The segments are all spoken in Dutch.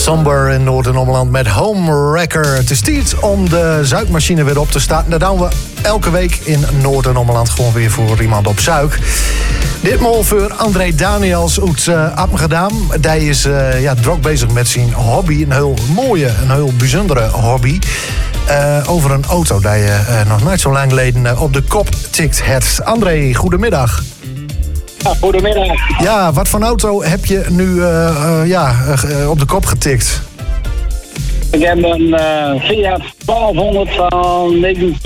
Somber in Noord- en Ommeland met Home Wrecker. Het is tijd om de zuikmachine weer op te starten. Dat doen we elke week in Noord- en Ommeland gewoon weer voor iemand op zuik. Ditmaal voor André Daniels uit Appengedam. Hij is druk bezig met zijn hobby. Een heel mooie, een heel bijzondere hobby. Over een auto die je nog niet zo lang geleden op de kop tikt hebt. André, goedemiddag. Ja, goedemiddag. Ja, wat voor auto heb je nu op de kop getikt? Ik heb een Fiat 1200 van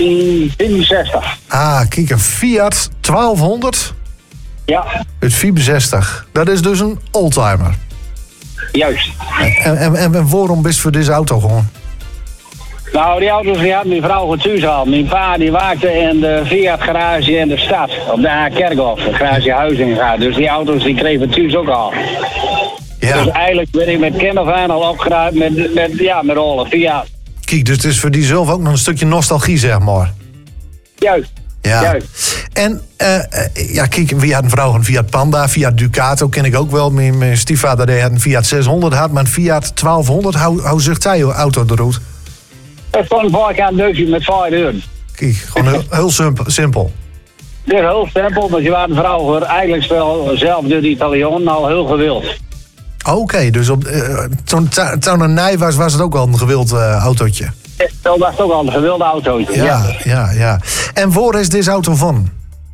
1964. Ah, kijk, een Fiat 1200 Ja, uit 64. Dat is dus een oldtimer. juist. En waarom is voor deze auto gewoon? Nou, die auto's die had mijn vrouw goed thuis al. Mijn pa die waakte in de Fiat garage in de stad. Op de Kerkhof, de garagehuis ingaan. Dus die auto's die kregen thuis ook al. Ja. Dus eigenlijk ben ik met kind af aan al opgeruimd met alle Fiat. Kijk, dus het is voor die zelf ook nog een stukje nostalgie, zeg maar. Juist. Ja. Juist. En kijk, wie had een vrouw een Fiat Panda, Fiat Ducato ken ik ook wel. Mijn stiefvader die had een Fiat 600 had, maar een Fiat 1200, hoe zegt hij je auto eruit? Het stond een voorkant deukje met 5 euro. Kijk, gewoon heel simpel. Het is heel simpel, maar je was een vrouw voor eigenlijk wel zelf door de Italiaan al heel gewild. Oké, dus toen een nij was het ook wel een gewild autootje. Dat was ook al een gewilde autootje. Ja. En waar is deze auto van?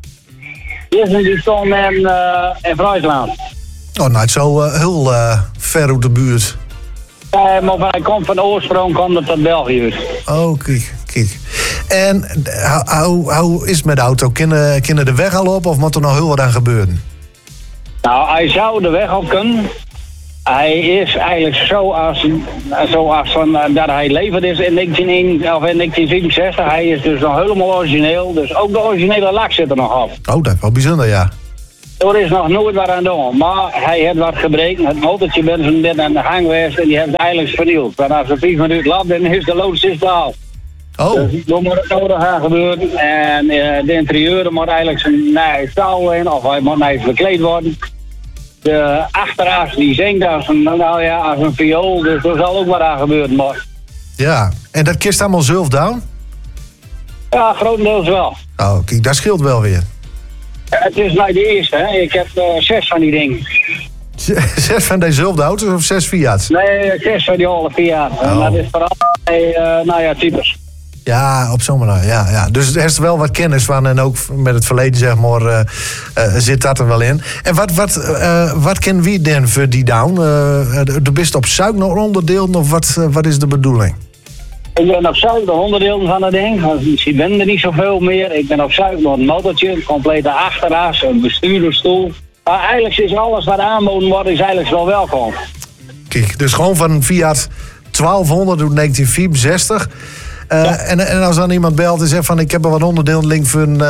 Die stond in Friesland. Oh, nou, zo heel ver uit de buurt. Maar hij komt van oorsprong, komt het uit België. Oh, kijk. En hoe is het met de auto? Kunnen de weg al op of moet er nog heel wat aan gebeuren? Nou, hij zou de weg op kunnen. Hij is eigenlijk zoals dat hij leverd is in 1964. Hij is dus nog helemaal origineel. Dus ook de originele lak zit er nog op. Oh, dat is wel bijzonder, ja. Er is nog nooit wat aan doen. Maar hij heeft wat gebreken. Het motortje bent van dit aan de gang geweest en die heeft eigenlijk vernield. Maar als er 5 minuten laat, dan is de loods al. Oh. Dus dan moet het nodig gaan gebeuren. En de interieur moet eigenlijk zijn naar staal in, of hij moet naar verkleed worden. De achteraf die zingt als een viool, dus er zal ook wat aan gebeuren. Maar Ja, en dat kist allemaal zelf down? ja, grotendeels wel. Oh, kijk, dat scheelt wel weer. Het is nou de eerste, hè. Ik heb 6 van die dingen. 6 van dezelfde auto's of 6 Fiat's? Nee, 6 van die alle Fiat. En Oh. dat is vooral types. Ja, op zo'n manier, ja. Dus er is wel wat kennis van en ook met het verleden, zeg maar, zit dat er wel in. En wat kennen we dan voor die down? De best op zuik nog onderdelen of wat is de bedoeling? Ik ben op zoek de onderdelen van het ding. Ik ben er niet zoveel meer. Ik ben op zoek naar een motortje, een complete achteras, een bestuurdersstoel. Maar eigenlijk is alles wat aanboden wordt, is eigenlijk wel welkom. Kijk, dus gewoon van een Fiat 1200 uit 1964. En als dan iemand belt en zegt van ik heb er wat onderdelen link voor een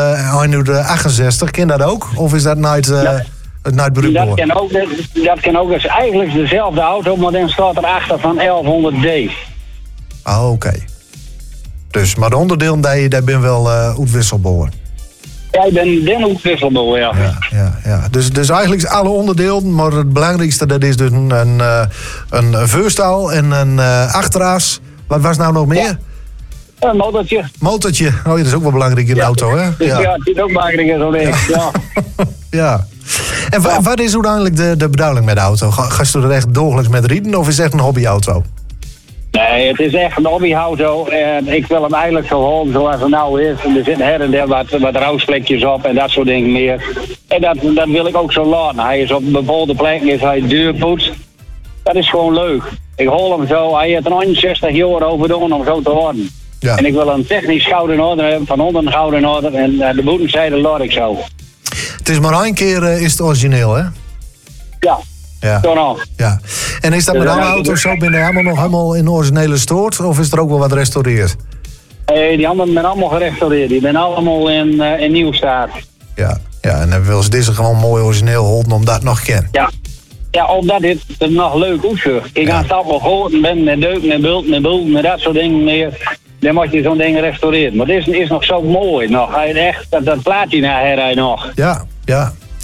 68, ken dat ook? Of is dat nooit beroep Dat door? kan ook. Dat is eigenlijk dezelfde auto, maar dan staat erachter van 1100D. Ah, oké. Dus, maar de onderdelen, daar ben wel uitwisselbaar. Ja, ik ben dan ook wisselbaar, ja. Ja. Dus eigenlijk is alle onderdelen, maar het belangrijkste dat is dus een vuurstal en een achteras. Wat was nou nog meer? Ja. Een motortje. Motortje. Oh, dat is ook wel belangrijk in de auto, hè? Dus ja, het is ook belangrijk in zo'n ding. Ja. Ja. En wat is uiteindelijk de bedoeling met de auto? Ga je er echt dagelijks met rijden of is het echt een hobbyauto? Nee, het is echt een hobbyauto en ik wil hem eigenlijk zo houden zoals het nou is. Er zitten her en der wat roosvlekjes op en dat soort dingen meer. En dat wil ik ook zo laten. Hij is op bepaalde plekken, is hij duurpoets. Dat is gewoon leuk. Ik hol hem zo, hij heeft een 61 jaar over doen om zo te worden. Ja. En ik wil een technisch gouden orde hebben, van onder een gouden orde en de boetenzijde laat ik zo. Het is maar één keer is het origineel, hè? Ja. Ja. Ja. En is dat met alle auto's zo? Ben je helemaal in de originele stoort? Of is er ook wel wat gerestaureerd? Nee, die anderen zijn allemaal gerestaureerd. Die zijn allemaal in nieuw staat. Ja, en dan wil ze deze gewoon mooi origineel holden om dat nog te kennen. Ja, omdat dit er nog leuk uitziet. Ik ga stap wel groot ben met deuk, met bult, met boel, met dat soort dingen meer. Dan moet je zo'n ding restaureren. Maar dit is nog zo mooi nog. Hij echt, dat plaatje naar hij nog. Ja.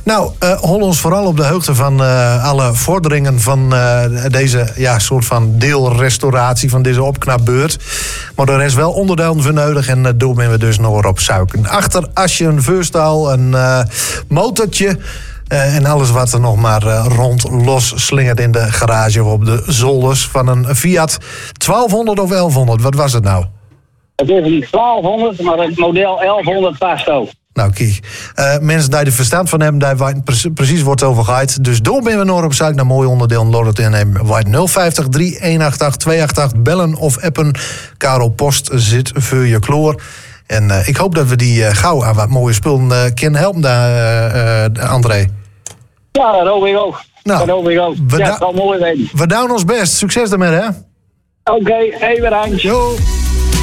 Nou, hol ons vooral op de hoogte van alle vorderingen van deze soort van deelrestauratie van deze opknapbeurt. Maar er is wel onderdelen voor nodig en daar ben we dus nog op zoeken. Achter asje, een vuurstal, een motortje en alles wat er nog maar rond los slingert in de garage of op de zolders van een Fiat 1200 of 1100. Wat was het nou? Het is een 1200, maar het model 1100 past ook. Nou, kijk. Mensen die er verstand van hebben, daar weten precies wordt over gaat. Dus door ben we nog op zoek naar mooie onderdelen. Laat het innemen. 050 3188 288 bellen of appen. Karel Post zit voor je kloor. En ik hoop dat we die gauw aan wat mooie spullen kunnen helpen daar, André. Ja, dat hoop ik ook. Nou, dat hoop ik ook. Ja, dat zal mooi weten. We doen ons best. Succes daarmee, hè? Oké, even bedankt. Jo.